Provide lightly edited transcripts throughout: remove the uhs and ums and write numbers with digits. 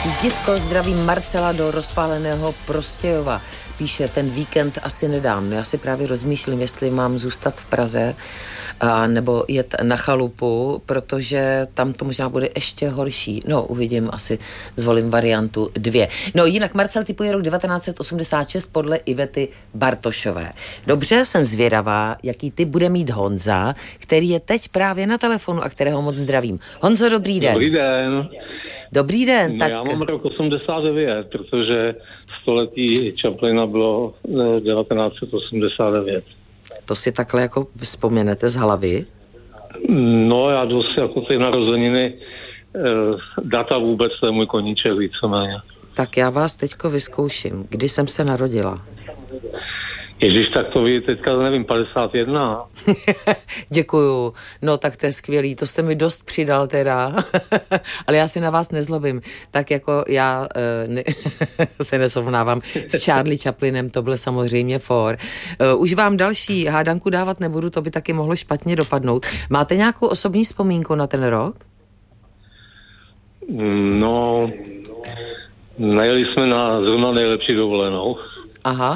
Jitko, zdravím Marcela do rozpáleného Prostějova. Píše, ten víkend asi nedám. Já si právě rozmýšlím, jestli mám zůstat v Praze nebo jet na chalupu, protože tam to možná bude ještě horší. No, uvidím, asi zvolím variantu 2. No, jinak Marcel typuje rok 1986 podle Ivety Bartošové. Dobře, jsem zvědavá, jaký typ bude mít Honza, který je teď právě na telefonu a kterého moc zdravím. Honzo, dobrý den. Dobrý den. Dobrý den. No, tak... Já mám rok 89, protože století Chaplina bylo 1989. To si takhle jako vzpomenete z hlavy? No, já jdu si jako ty narozeniny, data vůbec, to je můj koníček víceméně. Tak já vás teďko vyzkouším. Kdy jsem se narodila? Ježíš, tak to ví teďka, nevím, 51. Děkuju. No tak to je skvělý, to jste mi dost přidal teda. Ale já si na vás nezlobím. Tak jako já se nesrovnávám s Charlie Chaplinem, to byl samozřejmě for. Už vám další hádanku dávat nebudu, to by taky mohlo špatně dopadnout. Máte nějakou osobní vzpomínku na ten rok? No, najeli jsme na zrovna nejlepší dovolenou. Aha.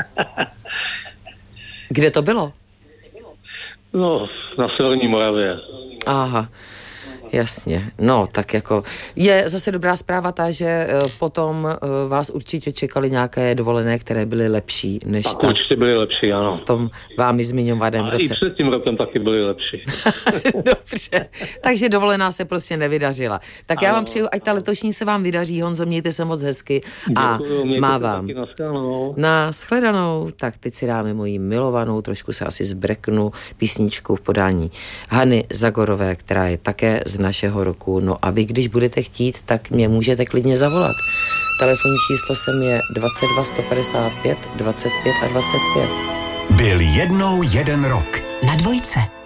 Kde to bylo? No, na Severní Moravě. Aha, jasně. No, tak jako je zase dobrá zpráva ta, že potom vás určitě čekaly nějaké dovolené, které byly lepší než tak určitě byly lepší, ano. V tom vámi zmiňovaném roce. I před tím rokem taky byly lepší. Dobře, takže dovolená se prostě nevydařila. Tak ano. Já vám přeju, ať ta letošní se vám vydaří, Honzo, mějte se moc hezky a mávám. Na shledanou. Tak teď si dáme moji milovanou, trošku se asi zbreknu, písničku v podání Hany Zagorové, která je také z našeho roku. No a vy, když budete chtít, tak mě můžete klidně zavolat. Telefonní číslo sem je 22 155 25 a 25. Byl jednou jeden rok. Na Dvojce.